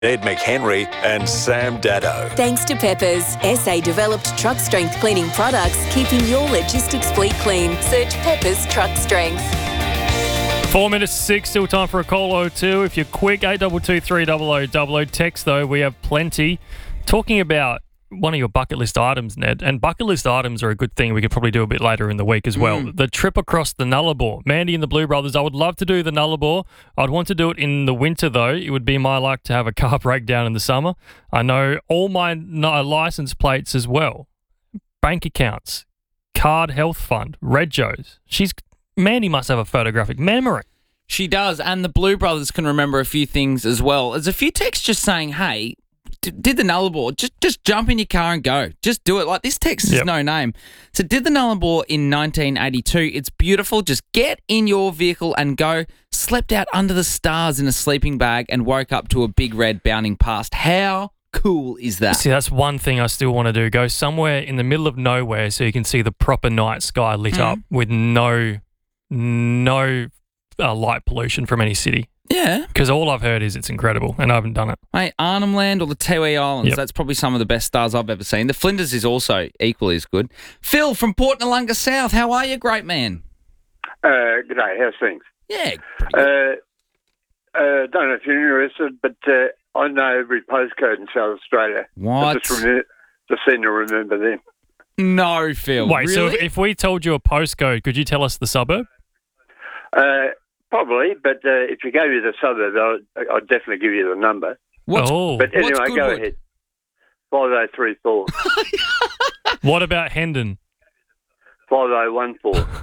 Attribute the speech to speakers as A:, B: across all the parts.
A: Ed McHenry and Sam Daddo.
B: Thanks to Peppers, SA-developed truck strength cleaning products, keeping your logistics fleet clean. Search Peppers Truck Strength.
C: 4 minutes to 6, still time for a call 02. If you're quick, 822 300 text though, we have plenty. Talking about one of your bucket list items, Ned, and bucket list items are a good thing. We could probably do a bit later in the week as well. The trip across the Nullarbor. Mandy and the Blue Brothers, I would love to do the Nullarbor. I'd want to do it in the winter though. It would be my luck to have a car breakdown in the summer. I know all my license plates as well. Bank accounts, card health fund, Regos. Mandy must have a photographic memory.
D: She does, and the Blue Brothers can remember a few things as well. There's a few texts just saying, hey, did the Nullarbor, just jump in your car and go. Just do it. Like, this text is no name. So did the Nullarbor in 1982. It's beautiful. Just get in your vehicle and go. Slept out under the stars in a sleeping bag and woke up to a big red bounding past. How cool is that?
C: See, that's one thing I still want to do. Go somewhere in the middle of nowhere so you can see the proper night sky lit up with no light pollution from any city.
D: Yeah.
C: Because all I've heard is it's incredible, and I haven't done it.
D: Mate, Arnhem Land or the Tiwi Islands, that's probably some of the best stars I've ever seen. The Flinders is also equally as good. Phil from Port Noarlunga South, how are you, great man?
E: Good day, how's things?
D: Yeah.
E: Don't know if you're interested, but I know every postcode in South Australia.
D: What?
E: Just seem to remember them.
D: No, Phil.
C: Wait,
D: really?
C: so if we told you a postcode, could you tell us the suburb?
E: Probably, but if you gave me the suburb, I'd definitely give you the number. But anyway, go ahead. 5034.
C: What about Hendon?
E: 5014.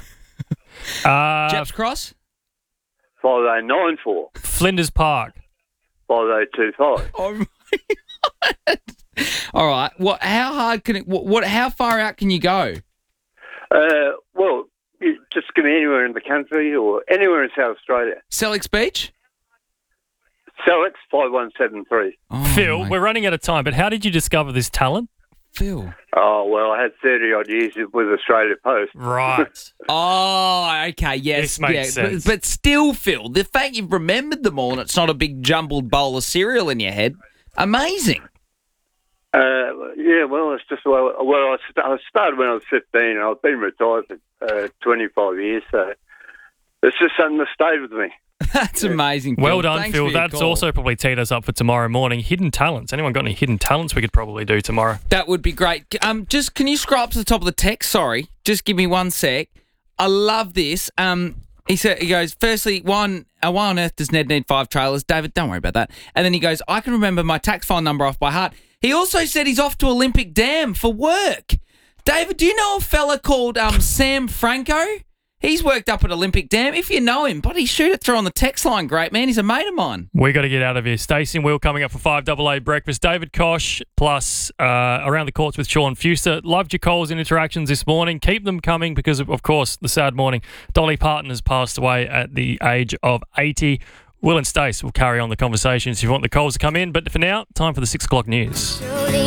D: Jeps Cross?
E: 5094.
C: Flinders Park.
E: 5025.
D: Oh my God. All right. How hard can it? How far out can you go?
E: Well, you just give me anywhere in the country or anywhere in South Australia.
D: Selix Beach?
E: Selix 5173.
D: Oh,
C: Phil, we're running out of time, but how did you discover this talent?
D: Phil.
E: Oh, well, I had 30-odd years with Australia Post.
C: Right.
D: Oh, okay, yes.
C: This makes sense.
D: But still, Phil, the fact you've remembered them all and it's not a big jumbled bowl of cereal in your head, amazing.
E: Yeah, well, it's just I started when I was 15 and I've been retired for 25 years, so it's just something that stayed with me.
D: That's amazing, Phil.
C: Well done,
D: Thanks
C: Phil.
D: for your
C: That's
D: call.
C: also probably teed us up for tomorrow morning. Hidden talents. Anyone got any hidden talents we could probably do tomorrow?
D: That would be great. Just can you scroll up to the top of the text? Sorry, just give me 1 sec. I love this. He goes, firstly, why on earth does Ned need 5 trailers? David, don't worry about that. And then he goes, I can remember my tax file number off by heart. He also said he's off to Olympic Dam for work. David, do you know a fella called Sam Franco? He's worked up at Olympic Dam. If you know him, buddy, shoot it through on the text line. Great man. He's a mate of mine.
C: We got to get out of here. Stacey and Will coming up for 5AA breakfast. David Kosh plus Around the Courts with Sean Fuster. Loved your calls and interactions this morning. Keep them coming because, of course, the sad morning. Dolly Parton has passed away at the age of 80. Will and Stace will carry on the conversations if you want the calls to come in. But for now, time for the 6 o'clock news.